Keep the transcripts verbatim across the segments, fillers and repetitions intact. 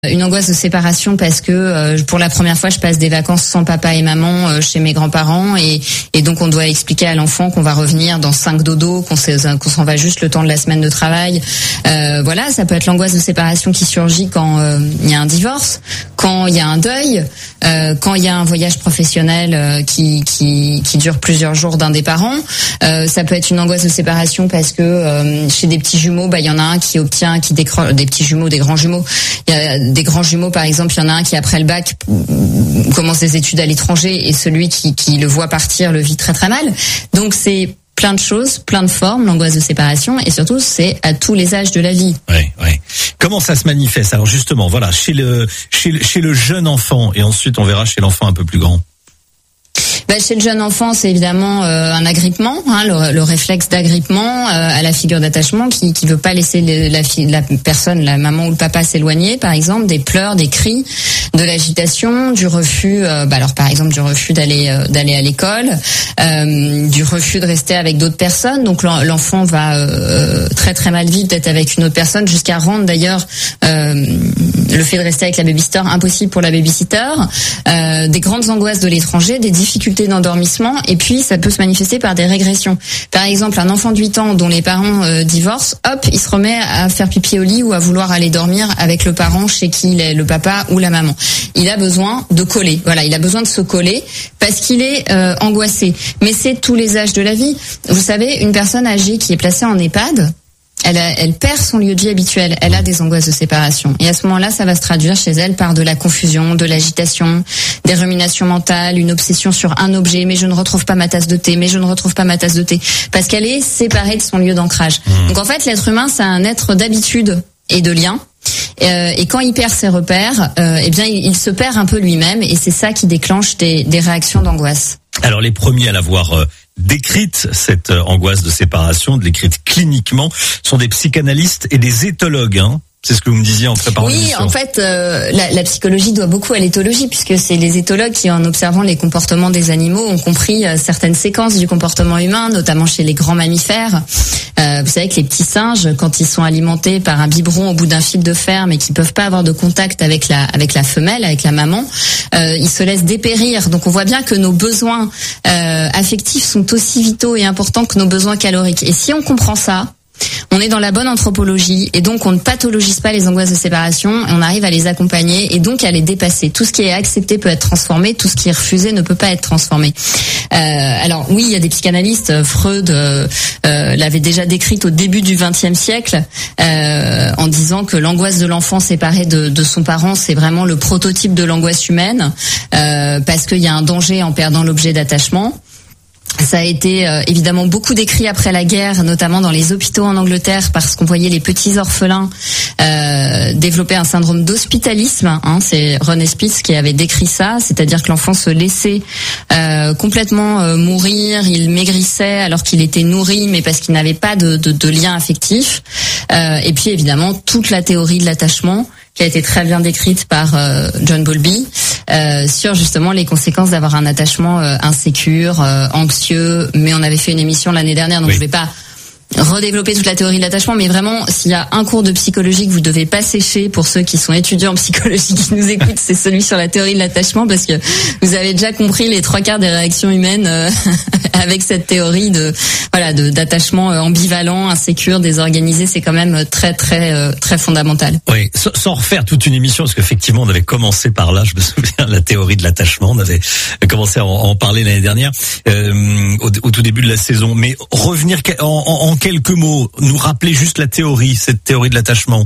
Une angoisse de séparation parce que euh, pour la première fois je passe des vacances sans papa et maman euh, chez mes grands-parents et, et donc on doit expliquer à l'enfant qu'on va revenir dans cinq dodo, qu'on, qu'on s'en va juste le temps de la semaine de travail. Euh, voilà, ça peut être l'angoisse de séparation qui surgit quand il euh, y a un divorce, quand il y a un deuil, euh, quand il y a un voyage professionnel euh, qui, qui, qui dure plusieurs jours d'un des parents. Euh, ça peut être une angoisse de séparation parce que euh, chez des petits jumeaux, bah il y en a un qui obtient, qui décroche des petits jumeaux, des grands jumeaux. Il y a des grands jumeaux, par exemple, il y en a un qui après le bac commence des études à l'étranger et celui qui, qui le voit partir le vit très très mal. Donc c'est plein de choses, plein de formes, l'angoisse de séparation, et surtout c'est à tous les âges de la vie. Oui, oui. Comment ça se manifeste? Alors justement, voilà, chez le chez le, chez le jeune enfant, et ensuite on verra chez l'enfant un peu plus grand. Bah, chez le jeune enfant, c'est évidemment euh, un agrippement, hein, le, le réflexe d'agrippement euh, à la figure d'attachement qui qui veut pas laisser le, la, la personne, la maman ou le papa s'éloigner, par exemple, des pleurs, des cris, de l'agitation, du refus, euh, bah alors par exemple du refus d'aller euh, d'aller à l'école, euh, du refus de rester avec d'autres personnes. Donc l'enfant va euh, très très mal vivre d'être avec une autre personne, jusqu'à rendre d'ailleurs euh, le fait de rester avec la babysitter impossible pour la babysitter. Euh, des grandes angoisses de l'étranger, des difficultés d'endormissement, et puis ça peut se manifester par des régressions. Par exemple, un enfant de huit ans dont les parents euh, divorcent, hop, il se remet à faire pipi au lit ou à vouloir aller dormir avec le parent chez qui il est, le papa ou la maman. Il a besoin de coller. Voilà, il a besoin de se coller parce qu'il est euh, angoissé. Mais c'est tous les âges de la vie. Vous savez, une personne âgée qui est placée en EHPAD, Elle, a, elle perd son lieu de vie habituel. Elle a des angoisses de séparation. Et à ce moment-là, ça va se traduire chez elle par de la confusion, de l'agitation, des ruminations mentales, une obsession sur un objet. Mais je ne retrouve pas ma tasse de thé. Mais je ne retrouve pas ma tasse de thé. Parce qu'elle est séparée de son lieu d'ancrage. Mmh. Donc en fait, l'être humain, c'est un être d'habitude et de lien. Euh, et quand il perd ses repères, euh, eh bien, il, il se perd un peu lui-même. Et c'est ça qui déclenche des, des réactions d'angoisse. Alors les premiers à l'avoir euh, décrite, cette euh, angoisse de séparation, de l'écrite cliniquement, sont des psychanalystes et des éthologues, hein. C'est ce que vous me disiez en préparant oui, l'émission. Oui, en fait, euh, la, la psychologie doit beaucoup à l'éthologie, puisque c'est les éthologues qui, en observant les comportements des animaux, ont compris euh, certaines séquences du comportement humain, notamment chez les grands mammifères. Euh, vous savez que les petits singes, quand ils sont alimentés par un biberon au bout d'un fil de fer, mais qui peuvent pas avoir de contact avec la avec la femelle, avec la maman, euh, ils se laissent dépérir. Donc on voit bien que nos besoins euh, affectifs sont aussi vitaux et importants que nos besoins caloriques. Et si on comprend ça, on est dans la bonne anthropologie et donc on ne pathologise pas les angoisses de séparation et on arrive à les accompagner et donc à les dépasser. Tout ce qui est accepté peut être transformé, tout ce qui est refusé ne peut pas être transformé. Euh, alors oui, il y a des psychanalystes, Freud euh, euh, l'avait déjà décrite au début du vingtième siècle euh, en disant que l'angoisse de l'enfant séparé de, de son parent, c'est vraiment le prototype de l'angoisse humaine euh, parce qu'il y a un danger en perdant l'objet d'attachement. Ça a été euh, évidemment beaucoup décrit après la guerre, notamment dans les hôpitaux en Angleterre, parce qu'on voyait les petits orphelins euh, développer un syndrome d'hospitalisme. Hein, c'est René Spitz qui avait décrit ça, c'est-à-dire que l'enfant se laissait euh, complètement euh, mourir, il maigrissait alors qu'il était nourri, mais parce qu'il n'avait pas de, de, de lien affectif. Euh, et puis évidemment toute la théorie de l'attachement, qui a été très bien décrite par euh, John Bowlby, euh, sur justement les conséquences d'avoir un attachement euh, insécure, euh, anxieux. Mais on avait fait une émission l'année dernière, donc oui. Je vais pas redévelopper toute la théorie de l'attachement, mais vraiment, s'il y a un cours de psychologie que vous devez pas sécher pour ceux qui sont étudiants en psychologie qui nous écoutent, c'est celui sur la théorie de l'attachement, parce que vous avez déjà compris les trois quarts des réactions humaines euh, avec cette théorie de voilà de d'attachement ambivalent, insécure, désorganisé. C'est quand même très très euh, très fondamental. Oui, sans refaire toute une émission, parce qu'effectivement on avait commencé par là, je me souviens, la théorie de l'attachement, on avait commencé à en, à en parler l'année dernière euh, au, au tout début de la saison, mais revenir en, en, en quelques mots, nous rappeler juste la théorie, cette théorie de l'attachement.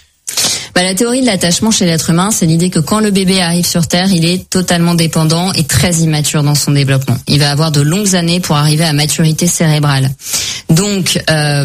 Bah, la théorie de l'attachement chez l'être humain, c'est l'idée que quand le bébé arrive sur Terre, il est totalement dépendant et très immature dans son développement. Il va avoir de longues années pour arriver à maturité cérébrale. Donc,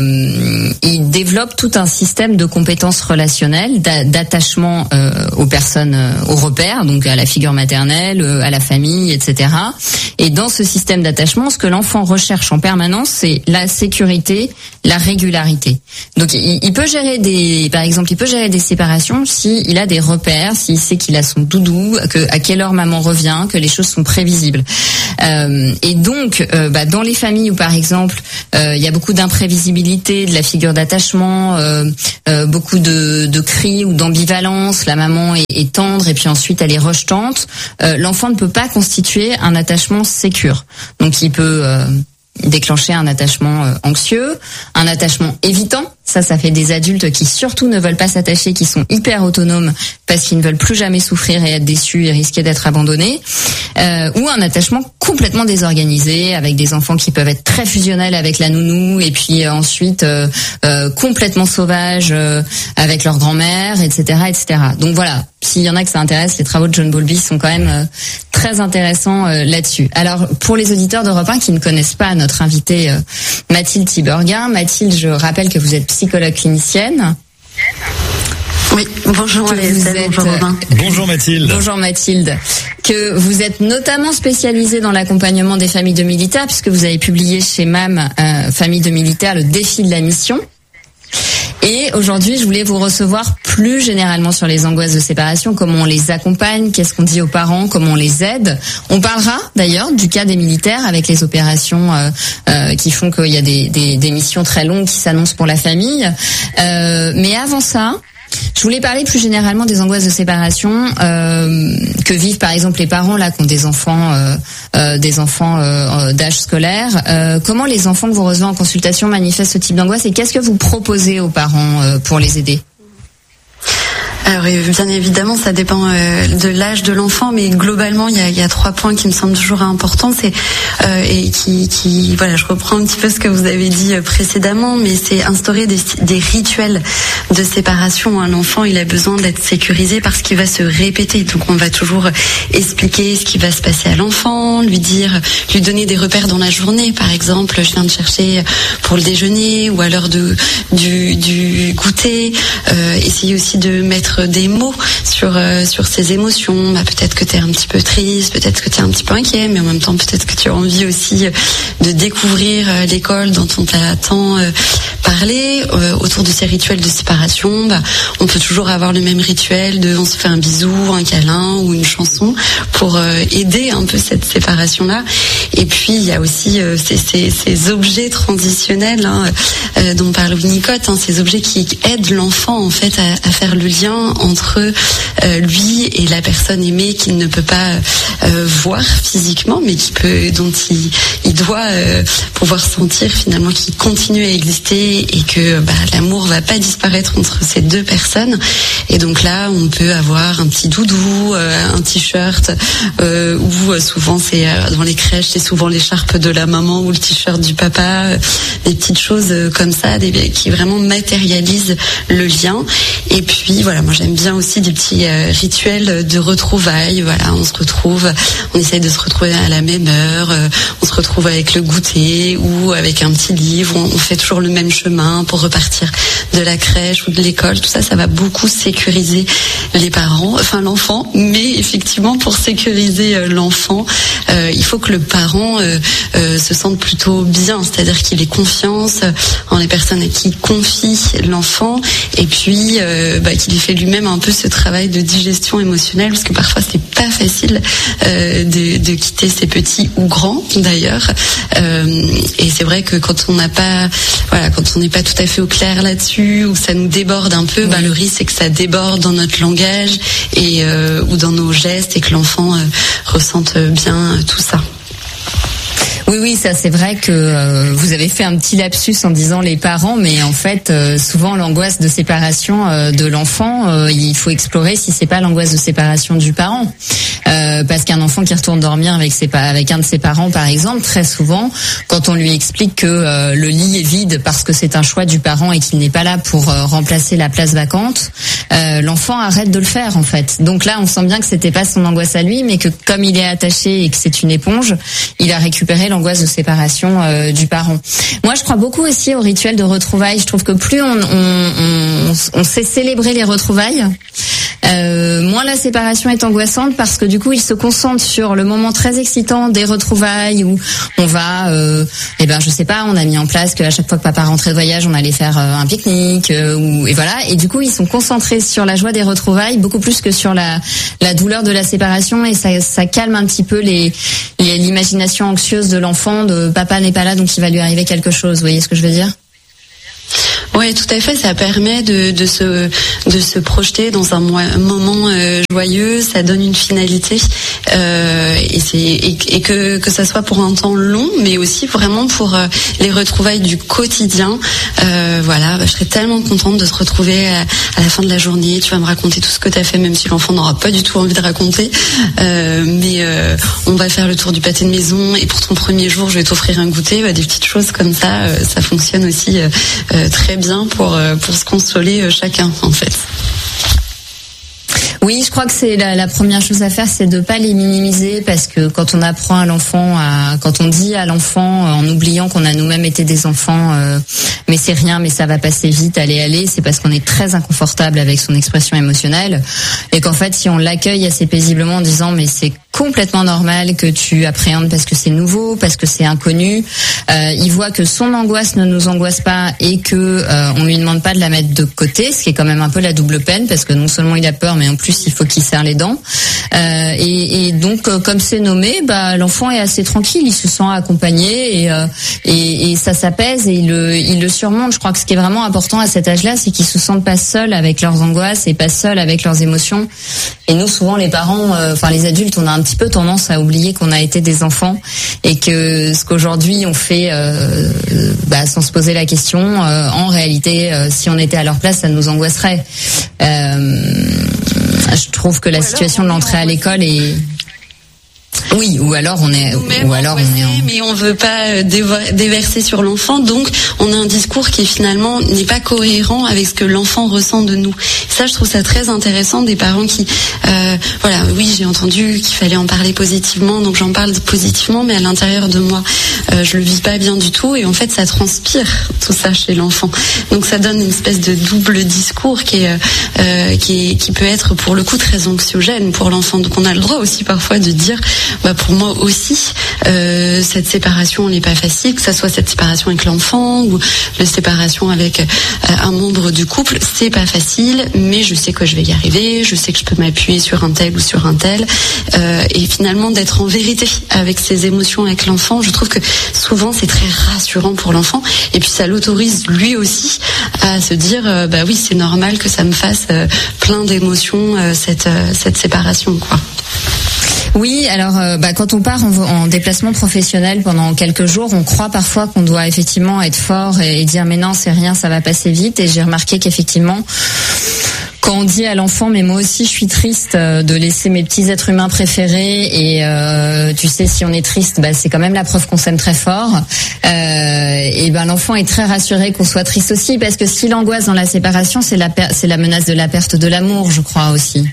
euh, il développe tout un système de compétences relationnelles, d'attachement euh, aux personnes, euh, aux repères, donc à la figure maternelle, euh, à la famille, et cetera. Et dans ce système d'attachement, ce que l'enfant recherche en permanence, c'est la sécurité, la régularité. Donc, il, il peut gérer des, par exemple, il peut gérer des séparations séparation si il a des repères, s'il sait qu'il a son doudou, que à quelle heure maman revient, que les choses sont prévisibles. Euh, et donc, euh, bah, dans les familles où par exemple euh, il y a beaucoup d'imprévisibilité de la figure d'attachement, euh, euh, beaucoup de, de cris ou d'ambivalence, la maman est, est tendre et puis ensuite elle est rejetante, euh, l'enfant ne peut pas constituer un attachement sécure. Donc il peut euh, déclencher un attachement euh, anxieux, un attachement évitant. Ça, ça fait des adultes qui surtout ne veulent pas s'attacher, qui sont hyper autonomes parce qu'ils ne veulent plus jamais souffrir et être déçus et risquer d'être abandonnés. Euh, ou un attachement complètement désorganisé avec des enfants qui peuvent être très fusionnels avec la nounou et puis euh, ensuite euh, euh, complètement sauvages euh, avec leur grand-mère, et cetera, et cetera. Donc voilà, s'il y en a que ça intéresse, les travaux de John Bowlby sont quand même euh, très intéressants euh, là-dessus. Alors pour les auditeurs d'Europe un qui ne connaissent pas notre invitée euh, Mathilde Tiberghien, Mathilde, je rappelle que vous êtes psychologue clinicienne. Oui, bonjour Mathilde, bonjour Robin. Bonjour Mathilde. Bonjour Mathilde. Que vous êtes notamment spécialisée dans l'accompagnement des familles de militaires puisque vous avez publié chez M A M, euh, Famille de militaires, le défi de la mission. Et aujourd'hui, je voulais vous recevoir plus généralement sur les angoisses de séparation, comment on les accompagne, qu'est-ce qu'on dit aux parents, comment on les aide. On parlera d'ailleurs du cas des militaires avec les opérations euh, euh, qui font qu'il y a des, des, des missions très longues qui s'annoncent pour la famille. Euh, mais avant ça, je voulais parler plus généralement des angoisses de séparation euh, que vivent par exemple les parents là qui ont des enfants, euh, euh, des enfants euh, d'âge scolaire. Euh, comment les enfants que vous recevez en consultation manifestent ce type d'angoisse et qu'est-ce que vous proposez aux parents euh, pour les aider ? Alors bien évidemment, ça dépend euh, de l'âge de l'enfant, mais globalement, il y a, il y a trois points qui me semblent toujours importants, c'est euh, et qui, qui, voilà, je reprends un petit peu ce que vous avez dit précédemment, mais c'est instaurer des, des rituels de séparation. Un enfant, il a besoin d'être sécurisé parce qu'il va se répéter, donc on va toujours expliquer ce qui va se passer à l'enfant, lui dire, lui donner des repères dans la journée, par exemple, je viens de chercher pour le déjeuner ou à l'heure de du, du goûter, euh, essayer aussi de mettre des mots sur euh, sur ses émotions. Bah, peut-être que tu es un petit peu triste, peut-être que tu es un petit peu inquiet, mais en même temps peut-être que tu as envie aussi de découvrir euh, l'école dont on t'a tant euh, parlé. Euh, autour de ces rituels de séparation, bah, on peut toujours avoir le même rituel de on se fait un bisou, un câlin ou une chanson pour euh, aider un peu cette séparation-là. Et puis il y a aussi euh, ces, ces, ces objets transitionnels hein, euh, dont parle Winnicott, hein, ces objets qui aident l'enfant en fait à, à faire le lien entre euh, lui et la personne aimée qu'il ne peut pas euh, voir physiquement, mais qui peut, dont il, il doit euh, pouvoir sentir finalement qu'il continue à exister et que bah, l'amour va pas disparaître entre ces deux personnes. Et donc là, on peut avoir un petit doudou, euh, un t-shirt, euh, ou euh, souvent c'est euh, dans les crèches, c'est souvent l'écharpe de la maman ou le t-shirt du papa, euh, des petites choses euh, comme ça, des, qui vraiment matérialisent le lien. Et puis voilà, moi j'aime bien aussi des petits euh, rituels de retrouvailles. Voilà, on se retrouve, on essaye de se retrouver à la même heure, euh, on se retrouve avec le goûter ou avec un petit livre. On, on fait toujours le même chemin pour repartir de la crèche ou de l'école. Tout ça, ça va beaucoup sécuriser les parents, enfin l'enfant. Mais effectivement, pour sécuriser euh, l'enfant, euh, il faut que le parent euh, euh, se sente plutôt bien, c'est-à-dire qu'il ait confiance en les personnes à qui il confie l'enfant, et puis euh, bah, qu'il ait fait lui-même un peu ce travail de digestion émotionnelle, parce que parfois c'est pas facile euh, de, de quitter ses petits ou grands d'ailleurs. Euh, et c'est vrai que quand on n'a pas, voilà, quand on n'est pas tout à fait au clair là-dessus, ou ça nous déborde un peu, oui. bah, le risque c'est que ça déborde dans notre langage et euh, ou dans nos gestes, et que l'enfant euh, ressente bien euh, tout ça. Oui, oui, ça c'est vrai que euh, vous avez fait un petit lapsus en disant les parents, mais en fait, euh, souvent l'angoisse de séparation euh, de l'enfant, euh, il faut explorer si c'est pas l'angoisse de séparation du parent. Euh, parce qu'un enfant qui retourne dormir avec ses avec un de ses parents, par exemple, très souvent, quand on lui explique que euh, le lit est vide parce que c'est un choix du parent et qu'il n'est pas là pour euh, remplacer la place vacante, euh, l'enfant arrête de le faire en fait. Donc là, on sent bien que c'était pas son angoisse à lui, mais que comme il est attaché et que c'est une éponge, il a récupéré l'angoisse de séparation euh, du parent. Moi, je crois beaucoup aussi au rituel de retrouvailles. Je trouve que plus on, on, on, on sait célébrer les retrouvailles, euh, moins moins la séparation est angoissante parce que du coup, ils se concentrent sur le moment très excitant des retrouvailles où on va, euh, eh ben, je sais pas, on a mis en place qu'à chaque fois que papa rentrait de voyage, on allait faire euh, un pique-nique, euh, ou, et voilà. Et du coup, ils sont concentrés sur la joie des retrouvailles beaucoup plus que sur la, la douleur de la séparation, et ça, ça calme un petit peu les, les l'imagination anxieuse de l'enfant de papa n'est pas là donc il va lui arriver quelque chose. Vous voyez ce que je veux dire? Oui, tout à fait. Ça permet de, de se de se projeter dans un moment euh, joyeux. Ça donne une finalité euh, et c'est et, et que que ça soit pour un temps long, mais aussi vraiment pour euh, les retrouvailles du quotidien. Euh, voilà, bah, je serais tellement contente de se retrouver à, à la fin de la journée. Tu vas me raconter tout ce que tu as fait, même si l'enfant n'aura pas du tout envie de raconter. Euh, mais euh, on va faire le tour du pâté de maison et pour ton premier jour, je vais t'offrir un goûter. Bah, des petites choses comme ça, euh, ça fonctionne aussi euh, euh, très bien pour pour se consoler chacun en fait. Oui, je crois que c'est la, la première chose à faire, c'est de pas les minimiser, parce que quand on apprend à l'enfant, à, quand on dit à l'enfant, en oubliant qu'on a nous-mêmes été des enfants, euh, mais c'est rien, mais ça va passer vite, allez, allez, c'est parce qu'on est très inconfortable avec son expression émotionnelle, et qu'en fait, si on l'accueille assez paisiblement en disant, mais c'est complètement normal que tu appréhendes parce que c'est nouveau, parce que c'est inconnu, euh, il voit que son angoisse ne nous angoisse pas et que euh, on lui demande pas de la mettre de côté, ce qui est quand même un peu la double peine, parce que non seulement il a peur, mais en plus il faut qu'il serre les dents. Euh, et, et donc, euh, comme c'est nommé, bah l'enfant est assez tranquille, il se sent accompagné et euh, et, et ça s'apaise et il le il le surmonte. Je crois que ce qui est vraiment important à cet âge-là, c'est qu'ils se sentent pas seuls avec leurs angoisses et pas seuls avec leurs émotions. Et nous, souvent, les parents, euh, enfin les adultes, on a un petit peu tendance à oublier qu'on a été des enfants et que ce qu'aujourd'hui on fait euh, bah, sans se poser la question, euh, en réalité, euh, si on était à leur place, ça nous angoisserait. Euh, je trouve que la situation de l'entrée à l'école est... Oui, ou alors on est, ou alors on est, en... mais on veut pas déverser sur l'enfant, donc on a un discours qui finalement n'est pas cohérent avec ce que l'enfant ressent de nous. Ça, je trouve ça très intéressant, des parents qui, euh, voilà, oui, j'ai entendu qu'il fallait en parler positivement, donc j'en parle positivement, mais à l'intérieur de moi, euh, je le vis pas bien du tout, et en fait, ça transpire tout ça chez l'enfant. Donc ça donne une espèce de double discours qui est, euh, qui est, qui peut être pour le coup très anxiogène pour l'enfant. Donc on a le droit aussi parfois de dire, bah pour moi aussi, euh, cette séparation n'est pas facile, que ça soit cette séparation avec l'enfant ou la séparation avec euh, un membre du couple, c'est pas facile, mais je sais que je vais y arriver, je sais que je peux m'appuyer sur un tel ou sur un tel, euh, et finalement d'être en vérité avec ses émotions avec l'enfant, je trouve que souvent c'est très rassurant pour l'enfant, et puis ça l'autorise lui aussi à se dire, euh, bah oui, c'est normal que ça me fasse euh, plein d'émotions, euh, cette, euh, cette séparation, quoi. Oui, alors euh, bah, quand on part en, en déplacement professionnel pendant quelques jours, on croit parfois qu'on doit effectivement être fort et, et dire mais non, c'est rien, ça va passer vite. Et j'ai remarqué qu'effectivement, quand on dit à l'enfant mais moi aussi je suis triste de laisser mes petits êtres humains préférés, et euh, tu sais, si on est triste, bah, c'est quand même la preuve qu'on s'aime très fort, euh, et ben l'enfant est très rassuré qu'on soit triste aussi, parce que si l'angoisse dans la séparation, c'est la per- c'est la menace de la perte de l'amour, je crois aussi.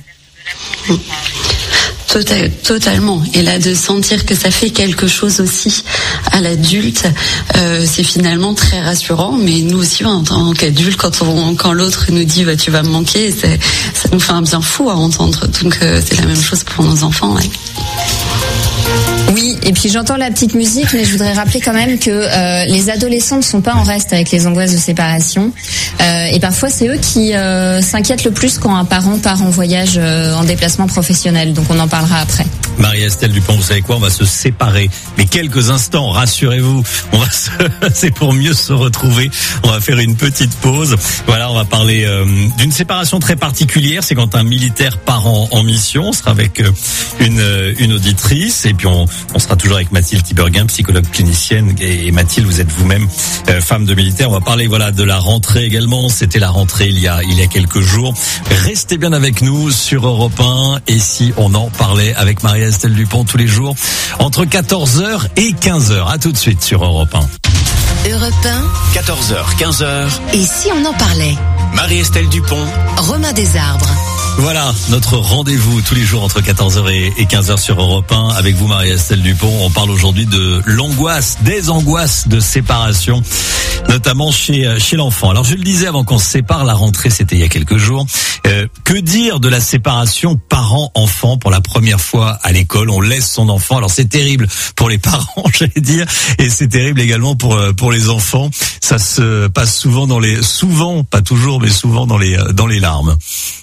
Total, totalement. Et là, de sentir que ça fait quelque chose aussi à l'adulte, euh, c'est finalement très rassurant. Mais nous aussi, en tant qu'adultes, quand on, quand l'autre nous dit bah, tu vas me manquer, c'est, ça nous fait un bien fou à entendre. Donc euh, c'est la même chose pour nos enfants. Ouais. Oui, et puis j'entends la petite musique, mais je voudrais rappeler quand même que euh, les adolescents ne sont pas en reste avec les angoisses de séparation. Euh, et parfois, c'est eux qui euh, s'inquiètent le plus quand un parent part en voyage, euh, en déplacement professionnel. Donc on en parlera après. Marie-Estelle Dupont, vous savez quoi, on va se séparer. Mais quelques instants, rassurez-vous, on va se... c'est pour mieux se retrouver. On va faire une petite pause. Voilà, on va parler euh, d'une séparation très particulière. C'est quand un militaire part en, en mission. On sera avec euh, une, une auditrice. Et puis on, on sera toujours avec Mathilde Tiberghien, psychologue clinicienne. Et, et Mathilde, vous êtes vous-même euh, femme de militaire. On va parler voilà de la rentrée également. C'était la rentrée il y a, il y a quelques jours. Restez bien avec nous sur Europe un. Et si on en parlait avec Marie Estelle Dupont tous les jours entre quatorze heures et quinze heures. À tout de suite sur Europe un. Europe un, quatorze heures, quinze heures. Et si on en parlait? Marie-Estelle Dupont, Romain Desarbres. Voilà, notre rendez-vous tous les jours entre quatorze heures et quinze heures sur Europe un. Avec vous, Marie-Estelle Dupont. On parle aujourd'hui de l'angoisse, des angoisses de séparation, notamment chez chez l'enfant. Alors, je le disais avant qu'on se sépare, la rentrée, c'était il y a quelques jours. Euh, Que dire de la séparation parent-enfant pour la première fois à l'école? On laisse son enfant. Alors c'est terrible pour les parents, j'allais dire, et c'est terrible également pour pour les enfants. Ça se passe souvent dans les, souvent, pas toujours, mais souvent dans les dans les larmes.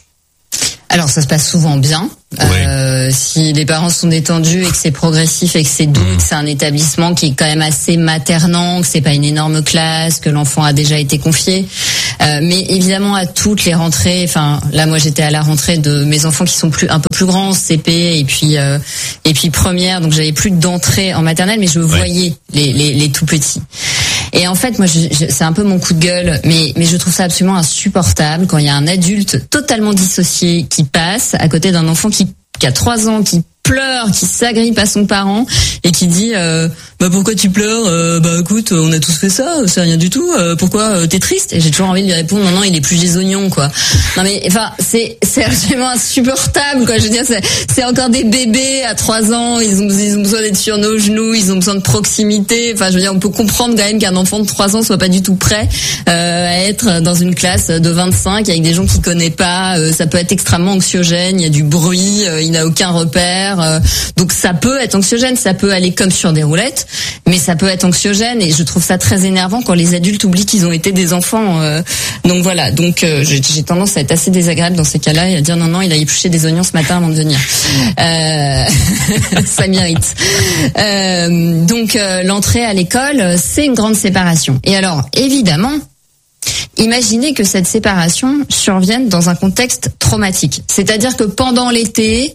Alors ça se passe souvent bien. Oui. Euh, si les parents sont détendus et que c'est progressif et que c'est doux, mmh. que c'est un établissement qui est quand même assez maternant, que c'est pas une énorme classe, que l'enfant a déjà été confié. Euh, mais évidemment à toutes les rentrées, enfin là moi j'étais à la rentrée de mes enfants qui sont plus un peu plus grands, C P et puis euh, et puis première, donc j'avais plus d'entrée en maternelle, mais je ouais. voyais les, les les tout petits. Et en fait, moi, je, je, c'est un peu mon coup de gueule, mais mais je trouve ça absolument insupportable quand il y a un adulte totalement dissocié qui passe à côté d'un enfant qui, qui a trois ans, qui pleure, qui s'agrippe à son parent et qui dit euh, bah pourquoi tu pleures, euh, bah écoute, on a tous fait ça, c'est rien du tout, euh, pourquoi euh, t'es triste? Et j'ai toujours envie de lui répondre non non, il est plus les oignons quoi. Non mais enfin c'est c'est absolument insupportable quoi. Je veux dire c'est c'est encore des bébés à trois ans, ils ont ils ont besoin d'être sur nos genoux, ils ont besoin de proximité. Enfin je veux dire on peut comprendre quand même qu'un enfant de trois ans soit pas du tout prêt euh, à être dans une classe de vingt-cinq avec des gens qu'il connaît pas, euh, ça peut être extrêmement anxiogène, il y a du bruit, euh, il n'a aucun repère. Euh, donc ça peut être anxiogène, ça peut aller comme sur des roulettes, mais ça peut être anxiogène et je trouve ça très énervant quand les adultes oublient qu'ils ont été des enfants. Euh, donc voilà, donc euh, j'ai, j'ai tendance à être assez désagréable dans ces cas-là et à dire non non, il a épluché des oignons ce matin avant de venir. Euh, ça mérite. Euh, donc euh, l'entrée à l'école, c'est une grande séparation. Et alors évidemment, imaginez que cette séparation survienne dans un contexte traumatique, c'est-à-dire que pendant l'été,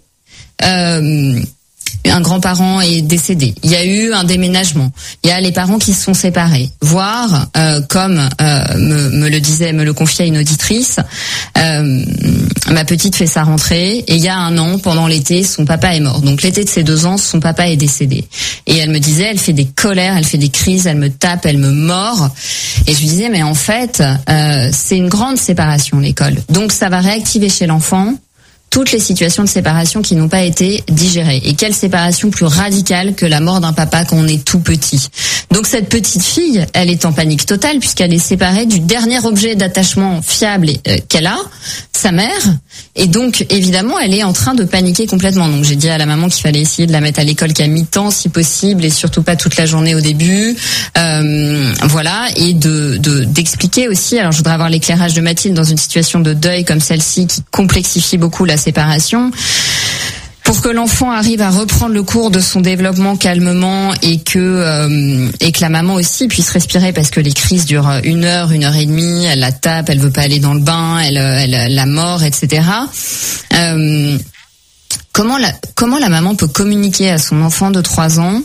Euh, un grand-parent est décédé, il y a eu un déménagement, il y a les parents qui se sont séparés, voire euh, comme euh, me, me le disait, me le confiait une auditrice, euh, ma petite fait sa rentrée et il y a un an, pendant l'été, son papa est mort. Donc l'été de ses deux ans, son papa est décédé. Et elle me disait, elle fait des colères, elle fait des crises, elle me tape, elle me mord. Et je lui disais, mais en fait, euh, c'est une grande séparation l'école. Donc ça va réactiver chez l'enfant toutes les situations de séparation qui n'ont pas été digérées. Et quelle séparation plus radicale que la mort d'un papa quand on est tout petit. Donc cette petite fille, elle est en panique totale puisqu'elle est séparée du dernier objet d'attachement fiable euh, qu'elle a, sa mère. Et donc évidemment, elle est en train de paniquer complètement. Donc j'ai dit à la maman qu'il fallait essayer de la mettre à l'école qu'à mi-temps si possible et surtout pas toute la journée au début. Euh, voilà, et de, de d'expliquer aussi. Alors je voudrais avoir l'éclairage de Mathilde dans une situation de deuil comme celle-ci qui complexifie beaucoup la séparation. Pour que l'enfant arrive à reprendre le cours de son développement calmement et que euh, et que la maman aussi puisse respirer parce que les crises durent une heure, une heure et demie, elle la tape, elle veut pas aller dans le bain, elle, elle la mord, et cetera. Euh, comment la comment la maman peut communiquer à son enfant de trois ans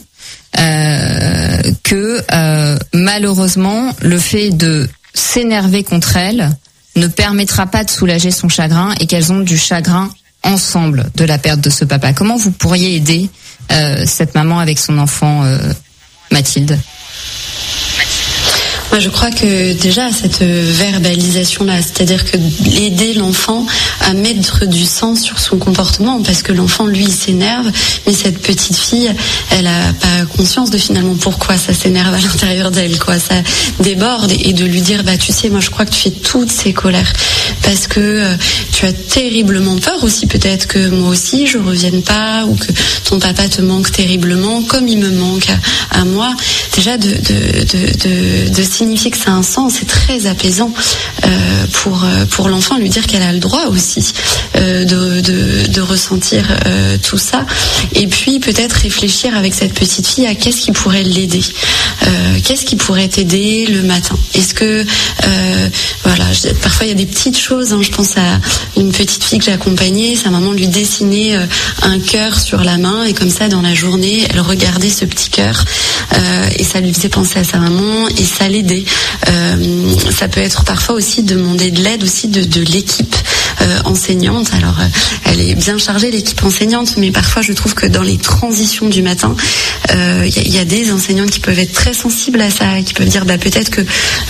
euh, que euh, malheureusement le fait de s'énerver contre elle ne permettra pas de soulager son chagrin et qu'elles ont du chagrin ensemble de la perte de ce papa. Comment vous pourriez aider euh, cette maman avec son enfant, euh, Mathilde ? Moi, je crois que déjà cette verbalisation-là, c'est-à-dire que aider l'enfant à mettre du sens sur son comportement, parce que l'enfant, lui, il s'énerve, mais cette petite fille, elle a pas conscience de finalement pourquoi ça s'énerve à l'intérieur d'elle, quoi, ça déborde, et de lui dire, bah tu sais, moi je crois que tu fais toutes ces colères parce que euh, tu as terriblement peur aussi, peut-être que moi aussi je revienne pas, ou que ton papa te manque terriblement, comme il me manque à, à moi. Déjà de de de de, de signifier que ça a un sens, c'est très apaisant euh, pour pour l'enfant, lui dire qu'elle a le droit aussi euh, de, de de ressentir euh, tout ça, et puis peut-être réfléchir avec cette petite fille à qu'est-ce qui pourrait l'aider, euh, qu'est-ce qui pourrait t'aider le matin. Est-ce que euh, voilà, je, parfois il y a des petites choses, hein, je pense à une petite fille que j'ai accompagnée, sa maman lui dessinait euh, un cœur sur la main, et comme ça dans la journée elle regardait ce petit cœur euh, et ça lui faisait penser à sa maman et ça l'aidait. Euh, ça peut être parfois aussi demander de l'aide aussi de, de l'équipe euh, enseignante. Alors euh, elle est bien chargée, l'équipe enseignante, mais parfois je trouve que dans les transitions du matin, il euh, y, y a des enseignantes qui peuvent être très sensibles à ça, qui peuvent dire bah peut-être que